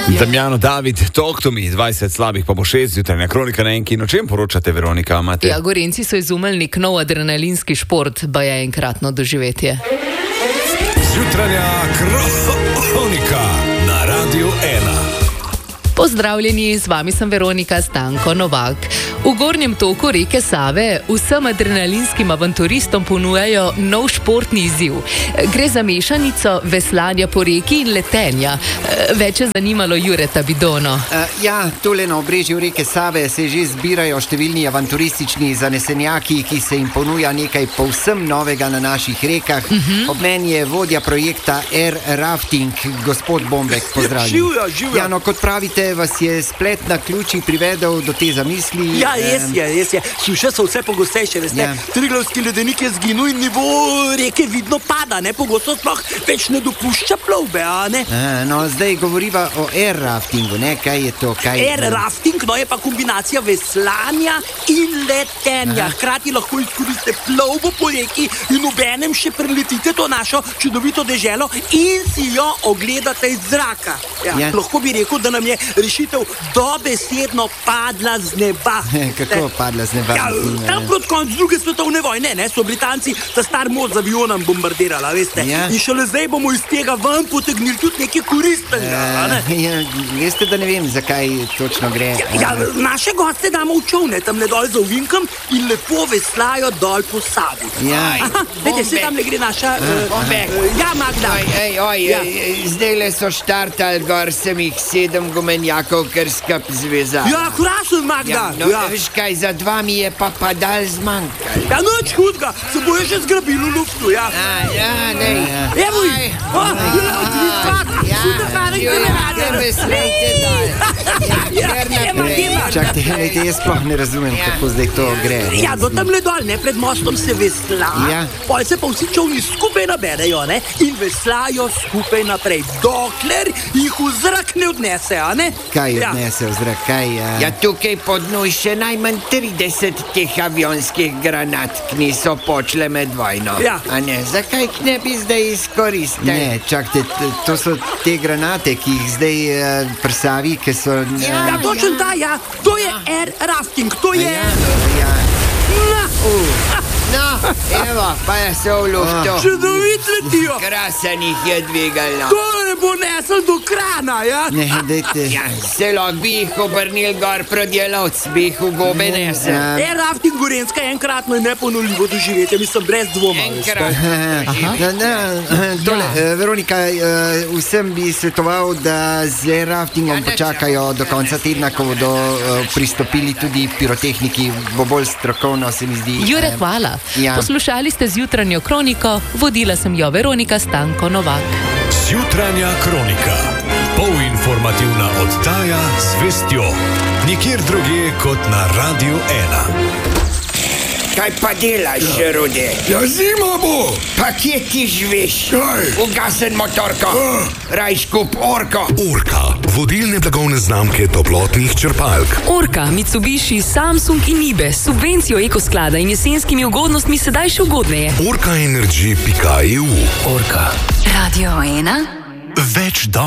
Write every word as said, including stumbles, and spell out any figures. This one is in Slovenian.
Damjano, David, talk to me, dvajset slabih pa bo šest, jutranja kronika na enki. O čem poročate, Veronika? Imate? Ja, Gorenci so izumili nek nov adrenalinski šport, ba je enkratno doživetje. Jutranja kronika na Radiu ena. Pozdravljeni, z vami sem Veronika Stanko Novak. V gornjem toku reke Save vsem adrenalinskim avanturistom ponujajo nov športni izziv. Gre za mešanico veslanja po reki in letenja. Več je zanimalo Jureta Bidono. Uh, ja, tole na obrežju reke Save se že zbirajo številni avanturistični zanesenjaki, ki se jim ponuja nekaj povsem novega na naših rekah. Uh-huh. Ob meni je vodja projekta Air Rafting, gospod Bombek, pozdravljen. Živjo, živjo. Ja, no, kot pravite, vas je splet na ključi privedel do te zamisli. Ja, res je, res je. Suše so vse pogostejše, veste. Ja. Triglavski ledenik je zginil in nivo reke vidno pada, ne? Pogosto sploh več ne dopušča plovbe, a ne? A, no, zdaj govoriva o air raftingu, ne? Kaj je to? Kaj air je... rafting, no, je pa kombinacija veslanja in letenja. Aha. Hkrati lahko izkoriste plovbo po reki in obenem še preletite to našo čudovito deželo in si jo ogledate iz zraka. Ja. Ja. Lahko bi rekel, da nam je rešitev dobesedno padla z neba. Kako padla z neba? Ja, tam proti koncu druge svetovne vojne, ne, so Britanci ta star most z avionom bombardirala, veste. Ja. In šele zdaj bomo iz tega ven potegnili tudi nekaj koristnega, ne? Ja, veste, da ne vem, zakaj točno gre. Ja, ja, naše goste damo v čovne, tam le dol za ovinkom in lepo veslajo dol po Savi. Ja. Aha, vete, se tam le gre naša... Uh, uh, ja, Magda. Oj, ej, oj, ja. Zdaj le so štartali gor, sem jih sedem gumenjakov, ker skap zveza. Ja, krasen, Magda. Ja, no, ja. Veš kaj, za dva mi je pa padal zmanjkal. Ja, noč hudga, se bo je že zgrabilo v luftu, ja. A, ja, nej. Evo jih. O, ja, super faren, ki me rade. Ja, veslejte dal. Čakajte, hejte, jaz sploh ne razumem, ja. Kako zdaj to gre. Ja, do tam le dol, ne, pred mostom se vesla, ja. Pol se pa vsi čovni skupaj naberejo, ne, in veslajo skupaj naprej, dokler jih v zrak ne odnese, a ne? Kaj odnese v zrak, kaj? Ja, ja tukaj pod noj še najmanj trideset teh avionskih granat, ki niso počle med vojno. Ja. A ne, zakaj ne bi zdaj izkoristili? Ne, čakajte, to so te granate, ki jih zdaj uh, prsavi, ki so... Ja, ja točno ta, ja, to je air rafting, to je... Ja, ja. Na! Uh. No, evo, pa je se v luftu. Čudovit letijo. Krasen jih je dvigalno. To ne bo nesel do krana, ja? Ne, dejte. Ja, se lahko bi jih obrnil gor prodjelovc, bi jih v gobe nesel. Ja. Air rafting Gorenjska je enkratno in neponoljivo doživetje, mislim, brez dvoma. Enkrat. Tole, ja. Veronika, vsem bi svetoval, da z air raftingom počakajo do konca tedna, ko bodo pristopili tudi pirotehniki, bo bolj strokovno, se mi zdi. Jure, hvala. Ja. Poslušali ste zjutranjo kroniko, vodila sem jo Veronika Stanko Novak. Jutranja kronika. Polinformativna oddaja z vestjo. Nikjer drugje kot na Radiu ena. Kaj pa delaš, Rude? Ja, zima bo! Pa kje ti živiš? Kaj? Ugasen motorko. Uh. Raj skup Orko. Orka, vodilne blagovne znamke toplotnih črpalk. Orka, Mitsubishi, Samsung in Nibe s subvencijo ekosklada in jesenskimi ugodnostmi sedaj še ugodneje. orka energy pika e u. Orka. Radio ena. Več do